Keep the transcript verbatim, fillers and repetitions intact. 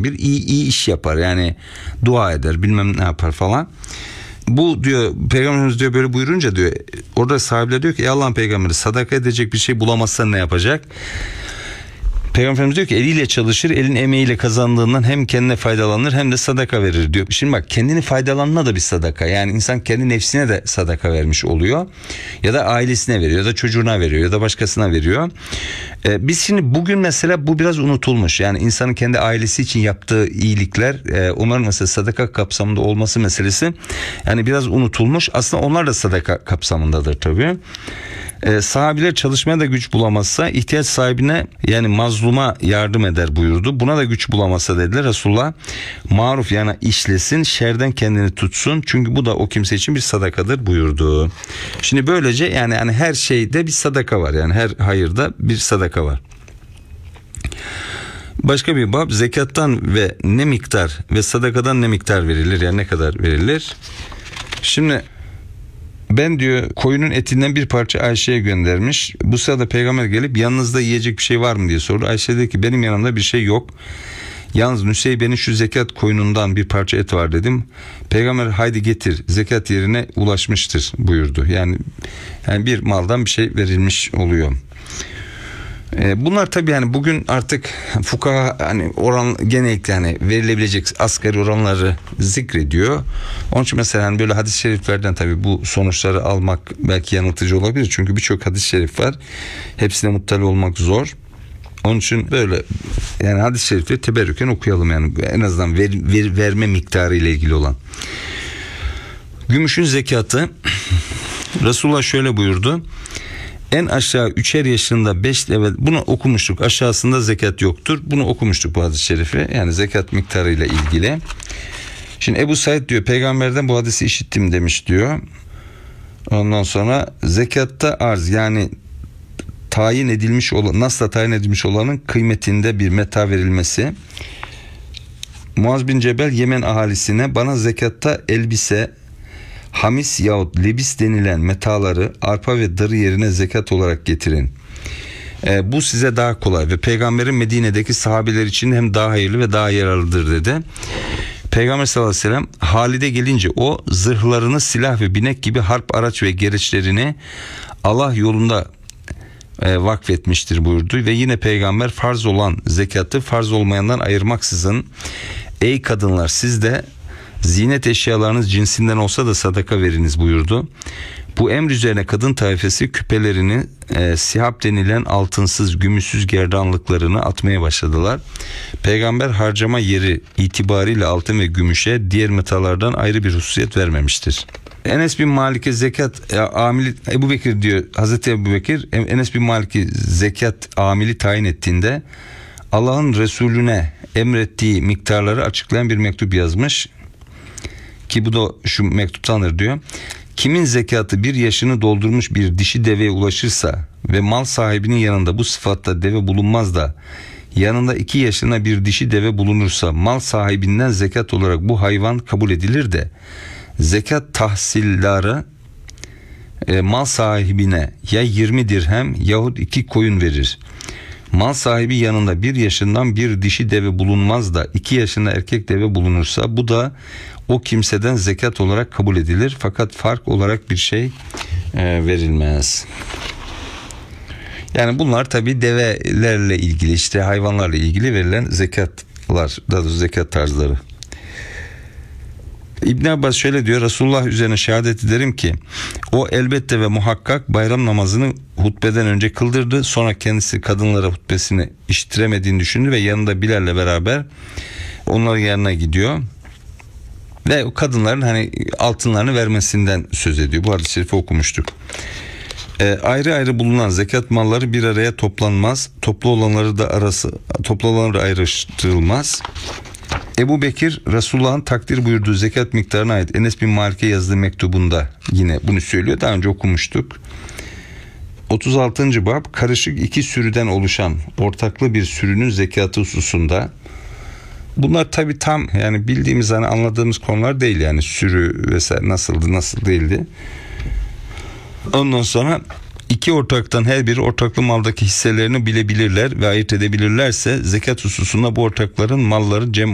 bir iyi, iyi iş yapar. Yani dua eder, bilmem ne yapar falan. Bu diyor Peygamberimiz diyor böyle buyurunca diyor orada sahabeler diyor ki ey Allah'ın peygamberi sadaka edecek bir şey bulamazsan ne yapacak? Peygamberimiz diyor ki eliyle çalışır, elin emeğiyle kazandığından hem kendine faydalanır hem de sadaka verir diyor. Şimdi bak kendini faydalanma da bir sadaka. Yani insan kendi nefsine de sadaka vermiş oluyor. Ya da ailesine veriyor ya da çocuğuna veriyor ya da başkasına veriyor. Ee, biz şimdi bugün mesela bu biraz unutulmuş. Yani insanın kendi ailesi için yaptığı iyilikler e, onların mesela sadaka kapsamında olması meselesi yani biraz unutulmuş. Aslında onlar da sadaka kapsamındadır tabii. Ee, sahabiler çalışmaya da güç bulamazsa ihtiyaç sahibine yani mazluma yardım eder buyurdu. Buna da güç bulamazsa dediler Resulullah maruf yani işlesin, şerden kendini tutsun. Çünkü bu da o kimse için bir sadakadır buyurdu. Şimdi böylece yani, yani her şeyde bir sadaka var. Yani her hayırda bir sadaka var. Başka bir bab zekattan ve ne miktar ve sadakadan ne miktar verilir yani ne kadar verilir? Şimdi ben diyor koyunun etinden bir parça Ayşe'ye göndermiş. Bu sırada peygamber gelip yanınızda yiyecek bir şey var mı diye sordu. Ayşe dedi ki benim yanımda bir şey yok. Yalnız Nüseybe'nin şu zekat koyunundan bir parça et var dedim. Peygamber haydi getir zekat yerine ulaşmıştır buyurdu. Yani, yani bir maldan bir şey verilmiş oluyor. Bunlar tabii yani bugün artık fukaha hani oran genellikle hani verilebilecek asgari oranları zikrediyor. Onun için mesela hani böyle hadis-i şeriflerden tabii bu sonuçları almak belki yanıltıcı olabilir. Çünkü birçok hadis-i şerif var. Hepsine muttali olmak zor. Onun için böyle yani hadis-i şerifleri teberrüken okuyalım yani en azından ver, ver, verme miktarı ile ilgili olan. Gümüşün zekatı Resulullah şöyle buyurdu. En aşağı üçer yaşında beş deve bunu okumuştuk. Aşağısında zekat yoktur. Bunu okumuştuk bu hadis-i şerifi. Yani zekat miktarıyla ilgili. Şimdi Ebu Said diyor peygamberden bu hadisi işittim demiş diyor. Ondan sonra zekatta arz yani tayin edilmiş olan nasla tayin edilmiş olanın kıymetinde bir meta verilmesi. Muaz bin Cebel Yemen ahalisine bana zekatta elbise hamis yahut lebis denilen metaları arpa ve darı yerine zekat olarak getirin. E, bu size daha kolay ve peygamberin Medine'deki sahabeler için hem daha hayırlı ve daha yararlıdır dedi. Peygamber sallallahu aleyhi ve sellem Halid'e gelince o zırhlarını silah ve binek gibi harp araç ve gereçlerini Allah yolunda e, vakfetmiştir buyurdu ve yine peygamber farz olan zekatı farz olmayandan ayırmaksızın ey kadınlar siz de zinet eşyalarınız cinsinden olsa da sadaka veriniz buyurdu. Bu emr üzerine kadın taifesi küpelerini e, sihab denilen altınsız gümüşsüz gerdanlıklarını atmaya başladılar. Peygamber harcama yeri itibariyle altın ve gümüşe diğer metallardan ayrı bir hususiyet vermemiştir. Enes bin Malik'e zekat e, amili Ebu Bekir diyor Hazreti Ebu Bekir Enes bin Malik'i zekat amili tayin ettiğinde Allah'ın Resulüne emrettiği miktarları açıklayan bir mektup yazmış. Ki bu da şu mektuptandır diyor. Kimin zekatı bir yaşını doldurmuş bir dişi deveye ulaşırsa ve mal sahibinin yanında bu sıfatta deve bulunmaz da yanında iki yaşına bir dişi deve bulunursa mal sahibinden zekat olarak bu hayvan kabul edilir de zekat tahsilları e, mal sahibine ya yirmi dirhem yahut iki koyun verir. Mal sahibi yanında bir yaşından bir dişi deve bulunmaz da iki yaşında erkek deve bulunursa bu da o kimseden zekat olarak kabul edilir. Fakat fark olarak bir şey e, verilmez. Yani bunlar tabi develerle ilgili işte hayvanlarla ilgili verilen zekatlar, daha doğrusu zekat tarzları. İbn Abbas şöyle diyor, Resulullah üzerine şehadet ederim ki o elbette ve muhakkak bayram namazını hutbeden önce kıldırdı. Sonra kendisi kadınlara hutbesini işitiremediğini düşündü ve yanında Bilal'le beraber onların yanına gidiyor. Ve o kadınların hani altınlarını vermesinden söz ediyor. Bu hadis-i şerifi okumuştuk. E, ayrı ayrı bulunan zekat malları bir araya toplanmaz. Toplu olanları da arası toplu olanları ayrıştırılmaz. Ebu Bekir Resulullah'ın takdir buyurduğu zekat miktarına ait Enes bin Malik'e yazdığı mektubunda yine bunu söylüyor. Daha önce okumuştuk. otuz altıncı bab karışık iki sürüden oluşan ortaklı bir sürünün zekatı hususunda. Bunlar tabi tam yani bildiğimiz hani anladığımız konular değil yani sürü vesaire nasıldı nasıl değildi. Ondan sonra iki ortaktan her biri ortaklı maldaki hisselerini bilebilirler ve ayırt edebilirlerse zekat hususunda bu ortakların malları cem